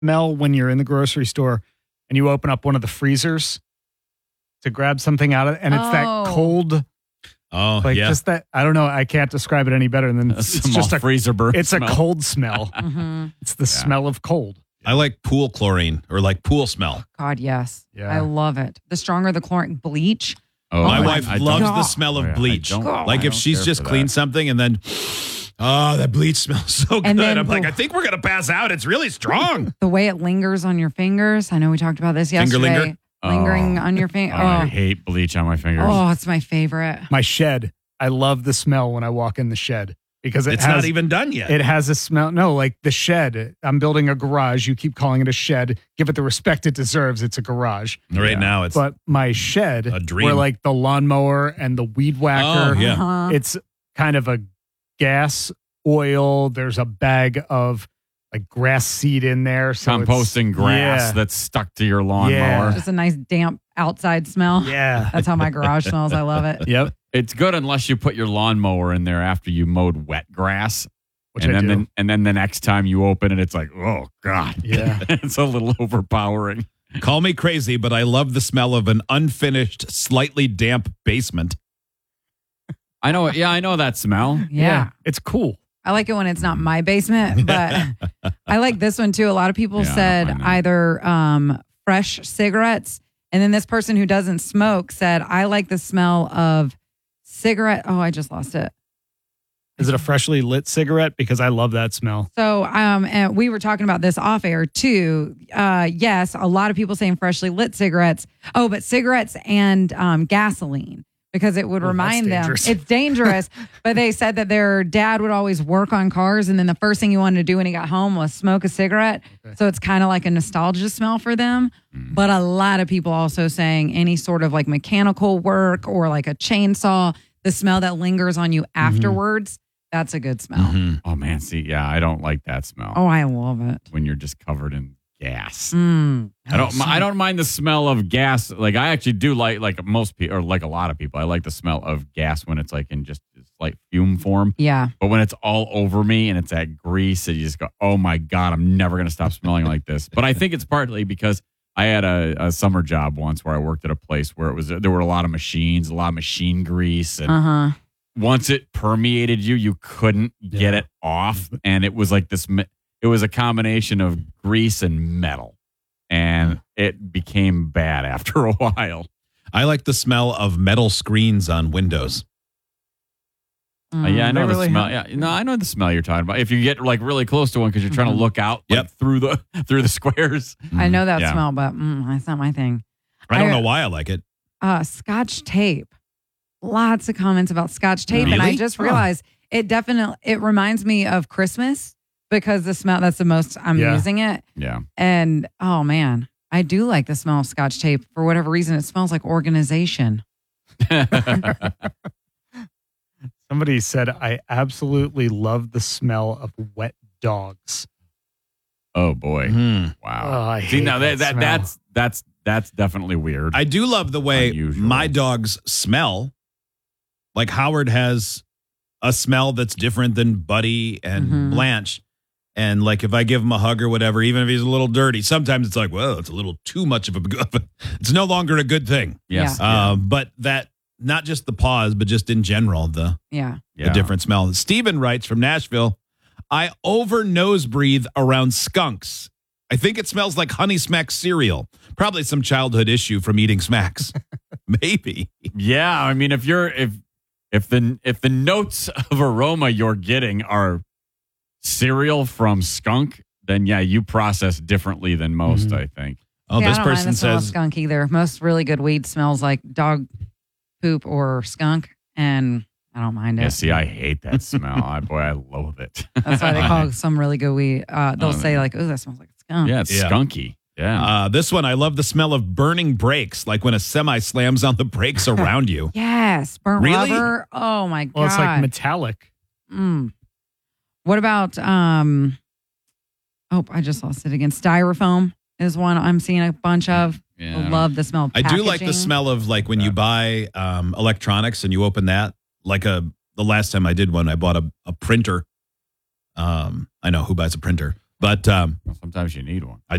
smell when you're in the grocery store and you open up one of the freezers to grab something out of it, and it's that cold. Oh, like just that. I don't know. I can't describe it any better than it's just a freezer burn. It's smell. a cold smell. It's the smell of cold. I like pool chlorine or like pool smell. God, yes. Yeah. I love it. The stronger the chlorine, bleach. Oh, my wife loves the smell of bleach. Like if she's just cleaned something and then, that bleach smells so good. I'm like, I think we're going to pass out. It's really strong. The way it lingers on your fingers. I know we talked about this yesterday. Finger linger? Lingering on your finger. I hate bleach on my fingers. Oh, it's my favorite. My shed. I love the smell when I walk in the shed because it's not even done yet. It has a smell. No, like the shed. I'm building a garage. You keep calling it a shed. Give it the respect it deserves. It's a garage. Right now, it's but my shed, a dream. where like the lawnmower and the weed whacker. Oh, yeah. Uh-huh. It's kind of a gas oil. There's a bag of like grass seed in there. So composting grass that's stuck to your lawnmower. Yeah. Just a nice damp outside smell. Yeah. That's how my garage smells. I love it. Yep. It's good unless you put your lawnmower in there after you mowed wet grass. Which and I then do. and then the next time you open it, it's like, oh God. Yeah. It's a little overpowering. Call me crazy, but I love the smell of an unfinished, slightly damp basement. I know. Yeah, I know that smell. Yeah. It's cool. I like it when it's not my basement, but I like this one too. A lot of people said either fresh cigarettes, and then this person who doesn't smoke said, I like the smell of cigarette. Oh, I just lost it. Is it a freshly lit cigarette? Because I love that smell. So and we were talking about this off air too. Yes, a lot of people saying freshly lit cigarettes. Oh, but cigarettes and gasoline. Because it would remind them it's dangerous. But they said that their dad would always work on cars, and then the first thing he wanted to do when he got home was smoke a cigarette. Okay. So it's kind of like a nostalgia smell for them. But a lot of people also saying any sort of like mechanical work or like a chainsaw, the smell that lingers on you afterwards, that's a good smell. Oh man, see, yeah, I don't like that smell. Oh, I love it. When you're just covered in gas. I don't mind the smell of gas. Like I actually do like most people, or like a lot of people, I like the smell of gas when it's like in just like fume form. Yeah. But when it's all over me and it's that grease, and you just go, oh my God, I'm never going to stop smelling like this. But I think it's partly because I had a summer job once where I worked at a place where there were a lot of machines, a lot of machine grease. And once it permeated you, you couldn't get it off. And it was like this, it was a combination of grease and metal. And it became bad after a while. I like the smell of metal screens on windows. Yeah, I know the smell. Yeah, no, I know the smell you're talking about. If you get like really close to one because you're trying to look out through the squares. I know that smell, but that's not my thing. I don't know why I like it. Scotch tape. Lots of comments about Scotch tape, and I just realized it reminds me of Christmas because the smell. That's the most I'm using it. Yeah, and oh man, I do like the smell of Scotch tape for whatever reason. It smells like organization. Somebody said, I absolutely love the smell of wet dogs. Oh boy! Mm. Wow. Oh, I See, hate now that that's definitely weird. I do love the way Unusual. my dogs smell. Like Howard has a smell that's different than Buddy and Blanche. And like if I give him a hug or whatever, even if he's a little dirty, sometimes it's like, well, it's a little too much of a it's no longer a good thing. Yes. But that, not just the paws, but just in general, the different smell. Steven writes from Nashville, I over nose breathe around skunks. I think it smells like Honey Smacks cereal. Probably some childhood issue from eating Smacks. Maybe. Yeah, I mean, if the notes of aroma you're getting are cereal from skunk, then yeah, you process differently than most, I think. Oh, Yeah, this I don't mind person the smell of says skunk either. Most really good weed smells like dog poop or skunk, and I don't mind it. Yeah, see, I hate that smell. I loathe it. That's why they call some really good weed. They'll say like, "Oh, that smells like a skunk." Yeah, it's skunky. Yeah. This one, I love the smell of burning brakes, like when a semi slams on the brakes around you. Yes, burnt Really? rubber. Oh my god. Well, it's like metallic. What about I just lost it again. Styrofoam is one I'm seeing a bunch of. Yeah. I love the smell of I packaging. do like the smell of like when you buy electronics and you open that. Like the last time I did one, I bought a printer. I know who buys a printer. But sometimes you need one.